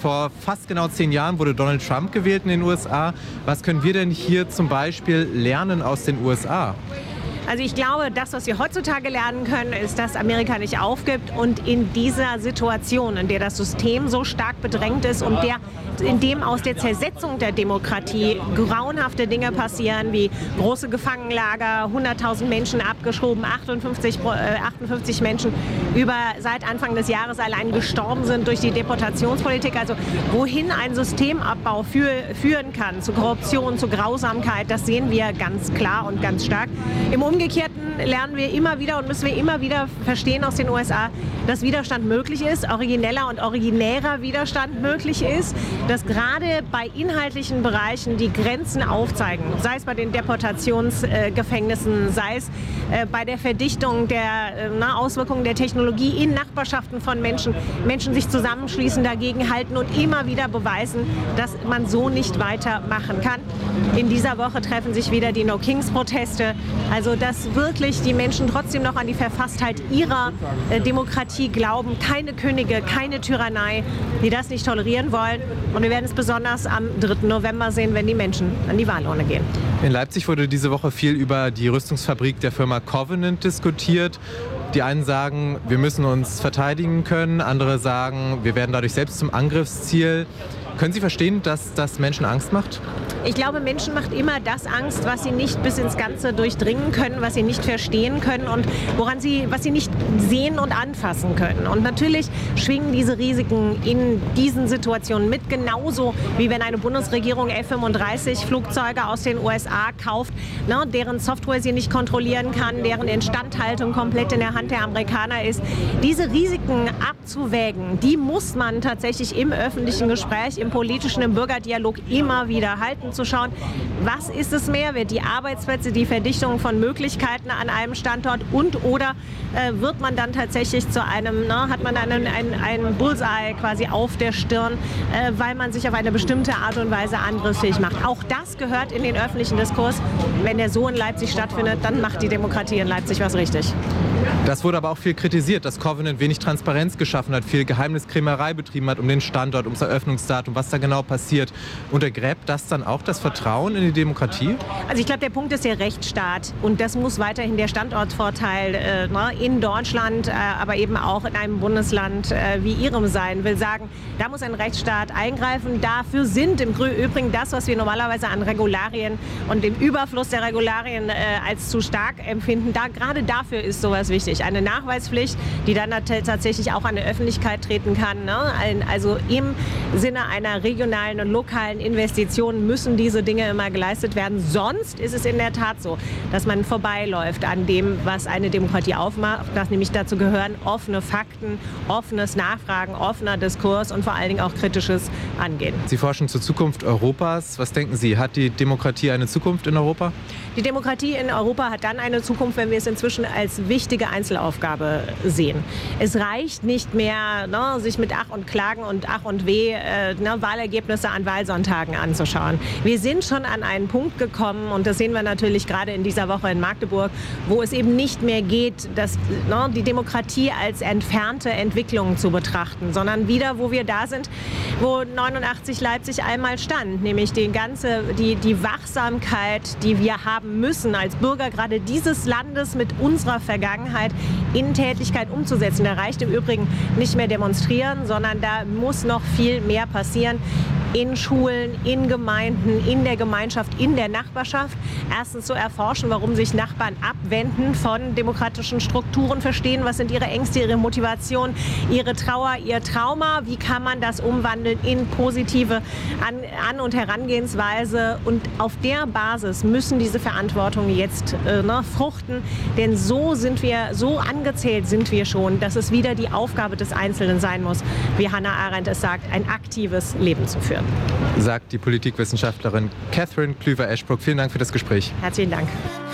Vor fast genau 10 Jahren wurde Donald Trump gewählt in den USA. Was können wir denn hier zum Beispiel lernen aus den USA? Also ich glaube, das, was wir heutzutage lernen können, ist, dass Amerika nicht aufgibt und in dieser Situation, in der das System so stark bedrängt ist und in dem aus der Zersetzung der Demokratie grauenhafte Dinge passieren, wie große Gefangenenlager, 100.000 Menschen abgeschoben, 58 Menschen seit Anfang des Jahres allein gestorben sind durch die Deportationspolitik. Also wohin ein Systemabbau führen kann, zu Korruption, zu Grausamkeit, das sehen wir ganz klar und ganz stark. Im Umgekehrten lernen wir immer wieder und müssen wir immer wieder verstehen aus den USA, dass Widerstand möglich ist, origineller und originärer Widerstand möglich ist, dass gerade bei inhaltlichen Bereichen die Grenzen aufzeigen, sei es bei den Deportationsgefängnissen, sei es bei der Verdichtung der Auswirkungen der Technologie in Nachbarschaften von Menschen sich zusammenschließen, dagegen halten und immer wieder beweisen, dass man so nicht weitermachen kann. In dieser Woche treffen sich wieder die No-Kings-Proteste, also dass wirklich die Menschen trotzdem noch an die Verfasstheit ihrer Demokratie glauben, keine Könige, keine Tyrannei, die das nicht tolerieren wollen. Und wir werden es besonders am 3. November sehen, wenn die Menschen an die Wahlurne gehen. In Leipzig wurde diese Woche viel über die Rüstungsfabrik der Firma Covenant diskutiert. Die einen sagen, wir müssen uns verteidigen können, andere sagen, wir werden dadurch selbst zum Angriffsziel. Können Sie verstehen, dass das Menschen Angst macht? Ich glaube, Menschen macht immer das Angst, was sie nicht bis ins Ganze durchdringen können, was sie nicht verstehen können und was sie nicht sehen und anfassen können. Und natürlich schwingen diese Risiken in diesen Situationen mit, genauso wie wenn eine Bundesregierung F-35 Flugzeuge aus den USA kauft, deren Software sie nicht kontrollieren kann, deren Instandhaltung komplett in der Hand der Amerikaner ist. Diese Risiken abzuwägen, die muss man tatsächlich im öffentlichen Gespräch, im politischen, im Bürgerdialog immer wieder halten, zu schauen, was ist es mehr, wird die Arbeitsplätze, die Verdichtung von Möglichkeiten an einem Standort oder wird man dann tatsächlich zu einem, hat man dann einen Bullseye quasi auf der Stirn, weil man sich auf eine bestimmte Art und Weise angriffsfähig macht. Auch das gehört in den öffentlichen Diskurs. Wenn der so in Leipzig stattfindet, dann macht die Demokratie in Leipzig was richtig. Das wurde aber auch viel kritisiert, dass Covenant wenig Transparenz geschaffen hat, viel Geheimniskrämerei betrieben hat um den Standort, ums Eröffnungsdatum, was da genau passiert. Untergräbt das dann auch das Vertrauen in die Demokratie? Also ich glaube, der Punkt ist der Rechtsstaat und das muss weiterhin der Standortvorteil in Deutschland, aber eben auch in einem Bundesland wie Ihrem sein. Will sagen, da muss ein Rechtsstaat eingreifen. Dafür sind im Übrigen das, was wir normalerweise an Regularien und dem Überfluss der Regularien als zu stark empfinden, gerade dafür ist sowas wichtig. Eine Nachweispflicht, die dann tatsächlich auch an die Öffentlichkeit treten kann. Also im Sinne einer regionalen und lokalen Investition müssen diese Dinge immer geleistet werden. Sonst ist es in der Tat so, dass man vorbeiläuft an dem, was eine Demokratie aufmacht. Das nämlich dazu gehören offene Fakten, offenes Nachfragen, offener Diskurs und vor allen Dingen auch kritisches Angehen. Sie forschen zur Zukunft Europas. Was denken Sie, hat die Demokratie eine Zukunft in Europa? Die Demokratie in Europa hat dann eine Zukunft, wenn wir es inzwischen als wichtige Einzelaufgabe sehen. Es reicht nicht mehr, sich mit Ach und Klagen und Ach und Weh Wahlergebnisse an Wahlsonntagen anzuschauen. Wir sind schon an einen Punkt gekommen, und das sehen wir natürlich gerade in dieser Woche in Magdeburg, wo es eben nicht mehr geht, die Demokratie als entfernte Entwicklung zu betrachten, sondern wieder, wo wir da sind, wo 89 Leipzig einmal stand, nämlich die Wachsamkeit, die wir haben müssen als Bürger gerade dieses Landes mit unserer Vergangenheit in Tätigkeit umzusetzen. Da reicht im Übrigen nicht mehr demonstrieren, sondern da muss noch viel mehr passieren. In Schulen, in Gemeinden, in der Gemeinschaft, in der Nachbarschaft. Erstens zu erforschen, warum sich Nachbarn abwenden von demokratischen Strukturen, verstehen, was sind ihre Ängste, ihre Motivation, ihre Trauer, ihr Trauma, wie kann man das umwandeln in positive An- und Herangehensweise. Und auf der Basis müssen diese Verantwortungen jetzt fruchten, denn so angezählt sind wir schon, dass es wieder die Aufgabe des Einzelnen sein muss, wie Hannah Arendt es sagt, ein aktives Leben zu führen. Sagt die Politikwissenschaftlerin Catherine Klüver-Eschbruck. Vielen Dank für das Gespräch. Herzlichen Dank.